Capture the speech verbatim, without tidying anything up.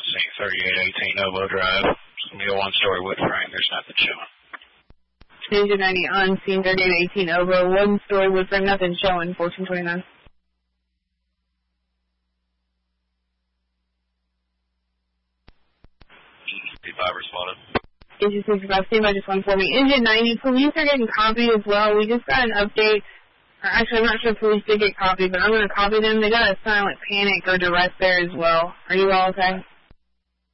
seeing thirty-eight eighteen Oboe Drive. It's going to be a one-story wood frame. There's nothing showing. Engine ninety on scene, thirty-eight eighteen Oboe, one-story wood frame, nothing showing, fourteen twenty-nine. sixty-five responded. Engine sixty-five, stand by just one for me. Engine ninety, police are getting copied as well. We just got an update. Actually, I'm not sure if police did get copied, but I'm going to copy them. They got a silent panic or duress there as well. Are you all okay?